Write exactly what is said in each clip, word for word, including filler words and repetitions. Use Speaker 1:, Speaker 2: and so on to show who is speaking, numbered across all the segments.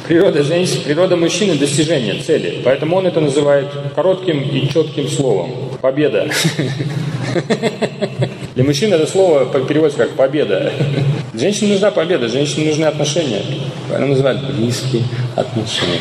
Speaker 1: Природа женщины, природа мужчины – достижение цели. Поэтому он это называет коротким и четким словом. Победа. Для мужчин это слово переводится как победа. Женщине нужна победа, женщине нужны отношения. Она называют близкие отношения.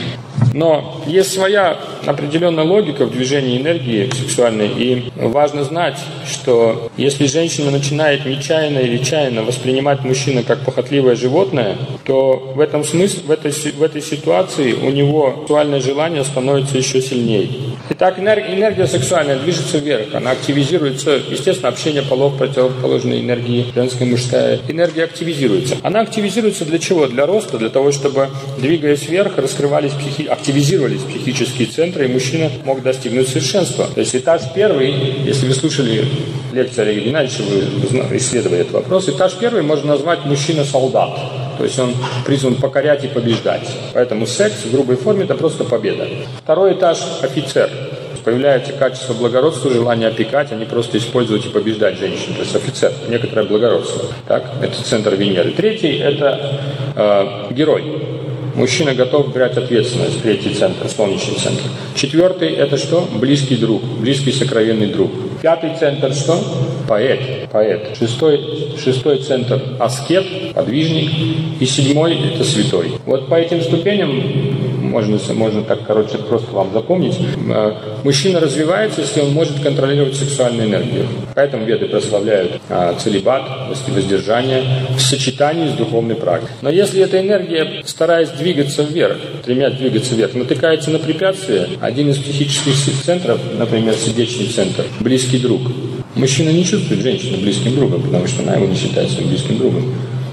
Speaker 1: Но есть своя определенная логика в движении энергии сексуальной, и важно знать, что если женщина начинает нечаянно или чаянно воспринимать мужчину как похотливое животное, то в этом смысле, в этой, в этой ситуации у него сексуальное желание становится еще сильнее. Итак, энергия, энергия сексуальная движется вверх, она активизируется, естественно, общение полов, противоположной энергии, женская и мужская. Энергия активизируется. Она активизируется для чего? Для роста, для того, чтобы, двигаясь вверх, раскрывались психи... активизировались психические центры, и мужчина мог достигнуть совершенства. То есть этаж первый, если вы слушали лекцию Олега Геннадьевича, вы исследовали этот вопрос, этаж первый можно назвать мужчина-солдат. То есть он призван покорять и побеждать. Поэтому секс в грубой форме – это просто победа. Второй этаж – офицер. Появляется качество благородства, желание опекать, а не просто использовать и побеждать женщин. То есть офицер, некоторое благородство. Так, это центр Венеры. Третий – это э, герой. Мужчина готов брать ответственность, третий центр, солнечный центр. Четвертый – это что? Близкий друг, близкий сокровенный друг. Пятый центр что? Поэт, поэт. Шестой, шестой центр – аскет, подвижник. И седьмой – это святой. Вот по этим ступеням, можно, можно так, короче, просто вам запомнить, мужчина развивается, если он может контролировать сексуальную энергию. Поэтому веды прославляют а, целибат, воздержание в сочетании с духовной практикой. Но если эта энергия, стараясь двигаться вверх, стремясь двигаться вверх, натыкается на препятствие, один из психических центров, например, сердечный центр, близкий друг, мужчина не чувствует женщину близким другом, потому что она его не считает своим близким другом,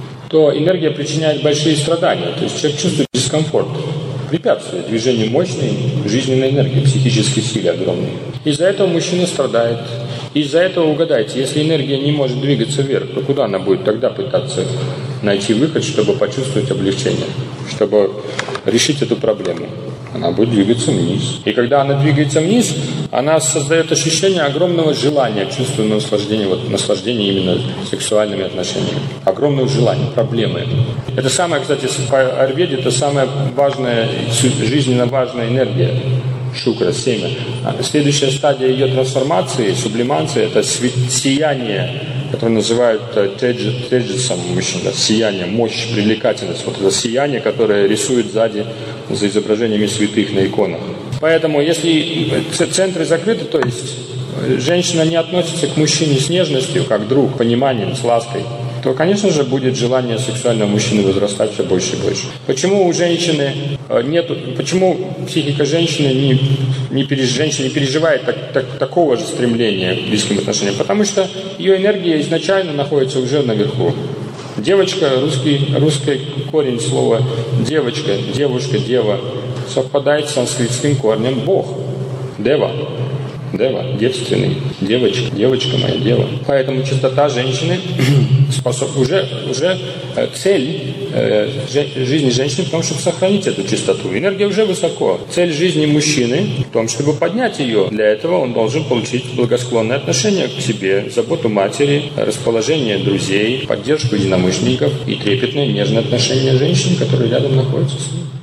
Speaker 1: то энергия причиняет большие страдания, то есть человек чувствует дискомфорт, препятствие движению мощной жизненной энергии, психической силы огромной. Из-за этого мужчина страдает. Из-за этого, угадайте, если энергия не может двигаться вверх, то куда она будет тогда пытаться найти выход, чтобы почувствовать облегчение, чтобы решить эту проблему? Она будет двигаться вниз. И когда она двигается вниз, она создает ощущение огромного желания, чувственного наслаждения, вот наслаждения именно сексуальными отношениями. Огромного желания, проблемы. Это самое, кстати, по аюрведе, это самая важная, жизненно важная энергия. Шукра, семя. Следующая стадия ее трансформации, сублимации, это сияние, которое называют теджесом мужчин, сияние, мощь, привлекательность. Вот это сияние, которое рисует сзади за изображениями святых на иконах. Поэтому, если центры закрыты, то есть женщина не относится к мужчине с нежностью, как друг, пониманием, с лаской, то, конечно же, будет желание сексуального мужчины возрастать все больше и больше. Почему у женщины нет, почему психика женщины не, не, переж, женщина не переживает так, так, такого же стремления к близким отношениям? Потому что ее энергия изначально находится уже наверху. Девочка, русский, русский корень слова девочка, девушка, дева, совпадает с санскритским корнем Бог, Дева. Дева, девственный, девочка, девочка моя, дева. Поэтому чистота женщины способ, уже, уже цель э, жизни женщины в том, чтобы сохранить эту чистоту. Энергия уже высоко. Цель жизни мужчины в том, чтобы поднять ее. Для этого он должен получить благосклонное отношение к себе, заботу матери, расположение друзей, поддержку единомышленников и трепетное нежное отношение женщины, которая рядом находится с ним.